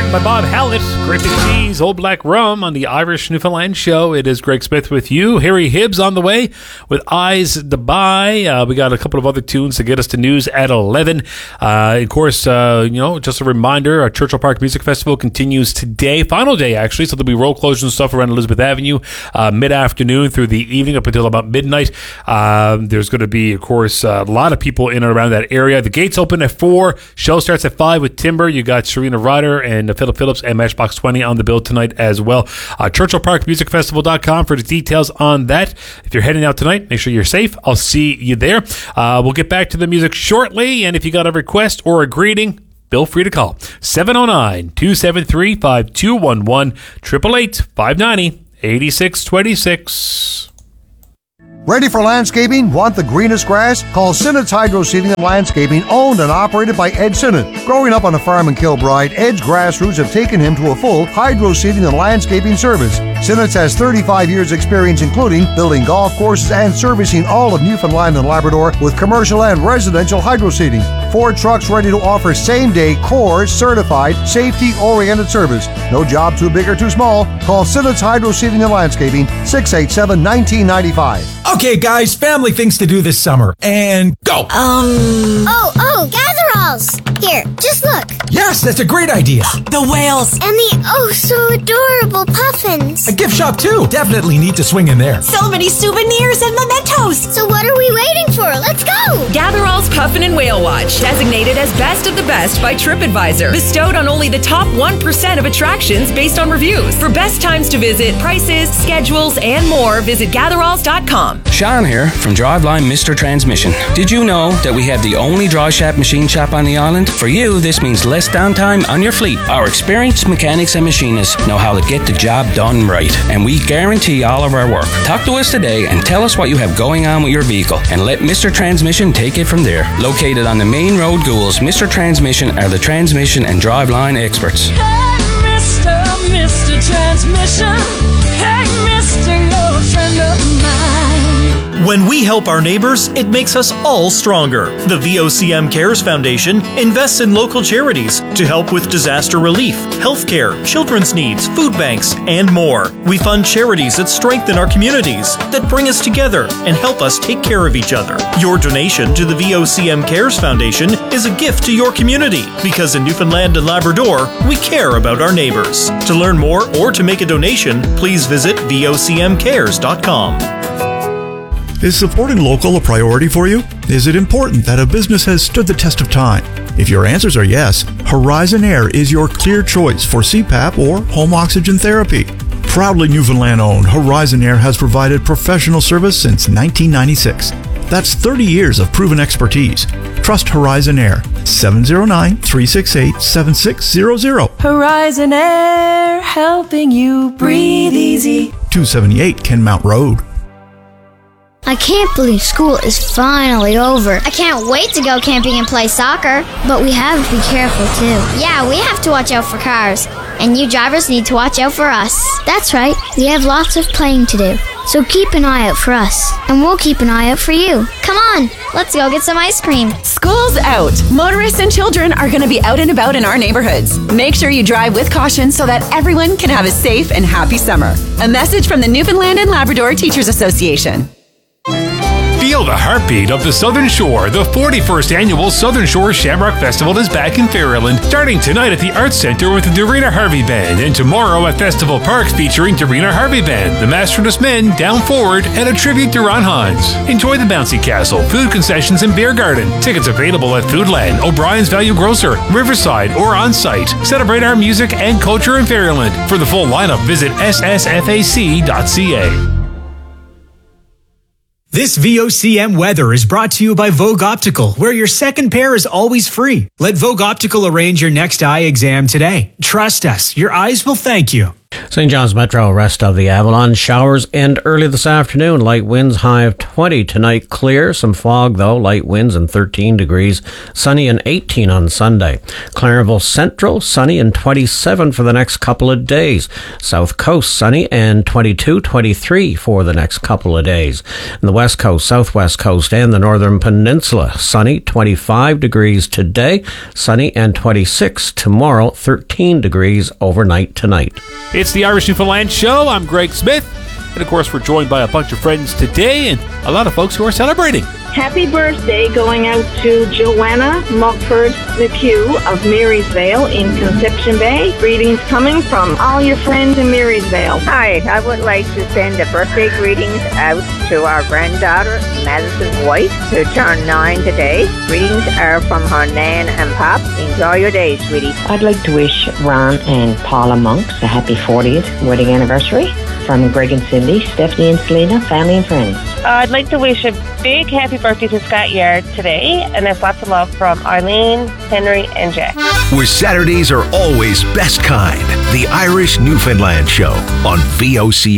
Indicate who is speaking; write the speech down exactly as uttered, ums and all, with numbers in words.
Speaker 1: written by Bob Hallett. Grape and Cheese, Old Black Rum on the Irish Newfoundland Show. It is Greg Smith with you. Harry Hibbs on the way with Eyes to Buy. Uh, we got a couple of other tunes to get us to news at eleven. Uh, of course, uh, you know, just a reminder, our Churchill Park Music Festival continues today. Final day, actually, so there'll be road closures and stuff around Elizabeth Avenue uh, mid-afternoon through the evening up until about midnight. Um, there's going to be, of course, uh, a lot of people in and around that area. The gates open at four. Show starts at five with Timber. You got Serena Ryder and Philip Phillips and Matchbox twenty on the bill tonight as well. Uh, Churchill Park Music Festival dot com for the details on that. If you're heading out tonight, make sure you're safe. I'll see you there. Uh, we'll get back to the music shortly, and if you got a request or a greeting, feel free to call seven oh nine, two seven three, five two one one, eight eight eight, five nine zero, eight six two six.
Speaker 2: Ready for landscaping? Want the greenest grass? Call Sinnott's Hydro Seeding and Landscaping, owned and operated by Ed Sinnott. Growing up on a farm in Kilbride, Ed's grassroots have taken him to a full hydro seeding and landscaping service. Sinnott's has thirty-five years experience, including building golf courses and servicing all of Newfoundland and Labrador with commercial and residential hydro seeding. Four trucks ready to offer same-day core certified safety-oriented service. No job too big or too small. Call Sinnott's Hydro Seeding and Landscaping, six eight seven, one nine nine five.
Speaker 3: Okay, guys, family things to do this summer. And go!
Speaker 4: Um... Oh, oh, Gatheralls! Here, just look.
Speaker 3: Yes, that's a great idea.
Speaker 5: The whales.
Speaker 4: And the oh-so adorable puffins.
Speaker 3: A gift shop, too. Definitely need to swing in there.
Speaker 5: So many souvenirs and mementos.
Speaker 4: So what are we waiting for? Let's go!
Speaker 6: Gatherall's Puffin and Whale Watch, designated as Best of the Best by TripAdvisor. Bestowed on only the top one percent of attractions based on reviews. For best times to visit, prices, schedules, and more, visit gatheralls dot com.
Speaker 7: Sean here from Driveline Mister Transmission. Did you know that we have the only dry shaft machine shop on the island? For you, this means less downtime on your fleet. Our experienced mechanics and machinists know how to get the job done right, and we guarantee all of our work. Talk to us today and tell us what you have going on with your vehicle, and let Mister Transmission take it from there. Located on the main road, Ghouls, Mister Transmission are the transmission and driveline experts.
Speaker 8: Hey, Mister, Mister Transmission. Hey, Mister, you're a friend of mine.
Speaker 9: When we help our neighbors, it makes us all stronger. The V O C M Cares Foundation invests in local charities to help with disaster relief, healthcare, children's needs, food banks, and more. We fund charities that strengthen our communities, that bring us together and help us take care of each other. Your donation to the V O C M Cares Foundation is a gift to your community, because in Newfoundland and Labrador, we care about our neighbors. To learn more or to make a donation, please visit V O C M cares dot com.
Speaker 10: Is supporting local a priority for you? Is it important that a business has stood the test of time? If your answers are yes, Horizon Air is your clear choice for C PAP or home oxygen therapy. Proudly Newfoundland-owned, Horizon Air has provided professional service since nineteen ninety-six. That's thirty years of proven expertise. Trust Horizon Air. seven oh nine, three six eight, seven six zero zero.
Speaker 5: Horizon Air, helping you breathe easy.
Speaker 10: two seventy-eight Kenmount Road.
Speaker 4: I can't believe school is finally over. I can't wait to go camping and play soccer. But we have to be careful, too. Yeah, we have to watch out for cars. And you drivers need to watch out for us. That's right. We have lots of playing to do. So keep an eye out for us. And we'll keep an eye out for you. Come on, let's go get some ice cream.
Speaker 6: School's out. Motorists and children are going to be out and about in our neighborhoods. Make sure you drive with caution so that everyone can have a safe and happy summer. A message from the Newfoundland and Labrador Teachers Association.
Speaker 1: Feel the heartbeat of the Southern Shore. The forty-first Annual Southern Shore Shamrock Festival is back in Fairland, starting tonight at the Arts Centre with the Dorena Harvey Band, and tomorrow at Festival Park featuring Dorena Harvey Band, the Masterness Men, Down Forward, and a tribute to Ron Hines. Enjoy the bouncy castle, food concessions, and beer garden. Tickets available at Foodland, O'Brien's Value Grocer, Riverside, or on site. Celebrate our music and culture in Fairland. For the full lineup, visit s s f a c dot c a.
Speaker 3: This V O C M weather is brought to you by Vogue Optical, where your second pair is always free. Let Vogue Optical arrange your next eye exam today. Trust us, your eyes will thank you.
Speaker 11: Saint John's Metro, rest of the Avalon. Showers end early this afternoon. Light winds, high of twenty. Tonight, clear. Some fog, though. Light winds and thirteen degrees. Sunny and eighteen on Sunday. Clarenville Central, sunny and twenty-seven for the next couple of days. South Coast, sunny and twenty-two, twenty-three for the next couple of days. And the West Coast, Southwest Coast, and the Northern Peninsula, sunny, twenty-five degrees today. Sunny and twenty-six tomorrow. thirteen degrees overnight tonight.
Speaker 1: It's the Irish Newfoundland Show. I'm Greg Smith. And, of course, we're joined by a bunch of friends today and a lot of folks who are celebrating.
Speaker 12: Happy birthday going out to Joanna Mugford McHugh of Marysvale in Conception Bay. Greetings coming from all your friends in Marysvale.
Speaker 13: Hi, I would like to send a birthday greetings out to our granddaughter, Madison White, who turned nine today. Greetings are from her nan and pop. Enjoy your day, sweetie.
Speaker 14: I'd like to wish Ron and Paula Monks a happy fortieth wedding anniversary. From Greg and Cindy, Stephanie and Selena, family and friends.
Speaker 15: Uh, I'd like to wish a big happy birthday to Scott Yard today, and there's lots of love from Arlene, Henry, and Jack.
Speaker 16: Where Saturdays are always best kind. The Irish Newfoundland Show on V O C M.